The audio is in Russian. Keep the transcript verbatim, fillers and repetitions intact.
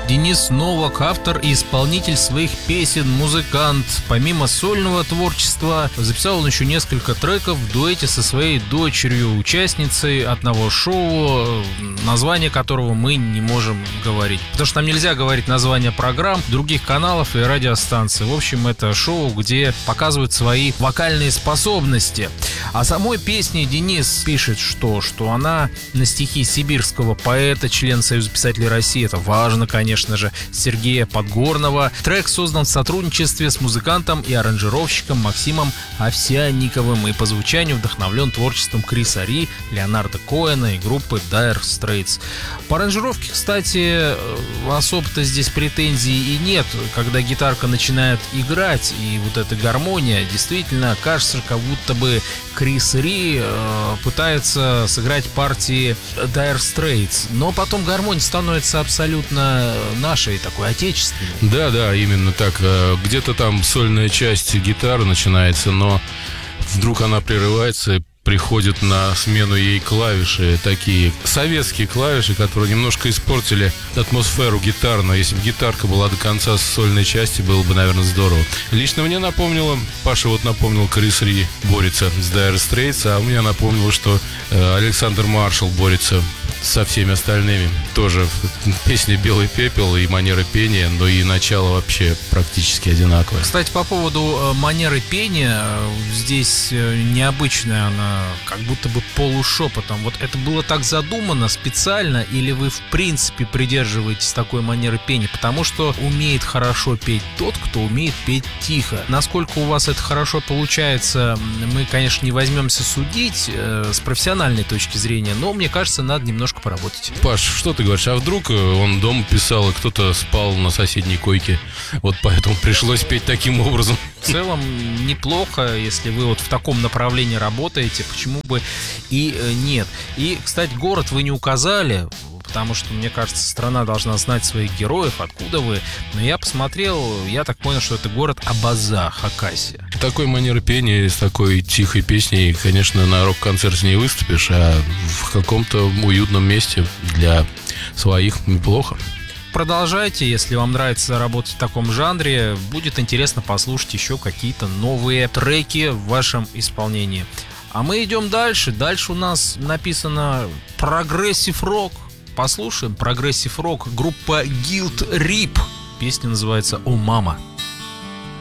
Денис Новак, автор и исполнитель своих песен, музыкант. Помимо сольного творчества, записал он еще несколько треков в дуэте со своей дочерью, участницей одного шоу, название которого мы не можем говорить. Потому что там нельзя говорить название программ, других каналов и радиостанций. В общем, это шоу, где показывают свои вокальные способности. О самой песне Денис пишет, что, что она на стихи сибирского поэта, члена Союза писателей России, это важно, конечно же, Сергея Подгорного. Трек создан в сотрудничестве с музыкантом и аранжировщиком Максимом Овсянниковым и по звучанию вдохновлен творчеством Криса Ри, Леонарда Коэна и группы Dire Straits. По аранжировке, кстати, особо-то здесь претензий и нет. Когда гитарка начинает играть, и вот эта гармония, действительно кажется, как будто бы Крис Ри э, пытается сыграть партии Dire Straits, но потом гармония становится абсолютно нашей, такой отечественной. Да, да, именно так. Где-то там сольная часть гитары начинается, но вдруг она прерывается, приходят на смену ей клавиши, такие советские клавиши, которые немножко испортили атмосферу гитарную. Если бы гитарка была до конца сольной части, было бы, наверное, здорово. Лично мне напомнило, Паша вот напомнил, Крис Ри борется с Dire Straits, а мне напомнило, что э, Александр Маршалл борется со всеми остальными. Тоже песня «Белый пепел» и манера пения, но и начало вообще практически одинаковое. Кстати, по поводу манеры пения, здесь необычная она, как будто бы полушепотом. Вот это было так задумано специально, или вы в принципе придерживаетесь такой манеры пения? Потому что умеет хорошо петь тот, кто умеет петь тихо. Насколько у вас это хорошо получается, мы, конечно, не возьмемся судить э, с профессиональной точки зрения, но мне кажется, надо немножко поработать. Паш, что ты говоришь? А вдруг он дома писал, и кто-то спал на соседней койке? Вот поэтому пришлось петь таким образом. В целом неплохо, если вы вот в таком направлении работаете, почему бы и нет. И, кстати, город вы не указали, потому что, мне кажется, страна должна знать своих героев, откуда вы. Но я посмотрел, я так понял, что это город Абаза, Хакасия. Такой манеры пения, с такой тихой песней, конечно, на рок-концерте не выступишь, а в каком-то уютном месте для своих неплохо. Продолжайте, если вам нравится работать в таком жанре, будет интересно послушать еще какие-то новые треки в вашем исполнении. А мы идем дальше. Дальше у нас написано прогрессив рок. Послушаем прогрессив рок, группа Guilt Trip. Песня называется «О, мама».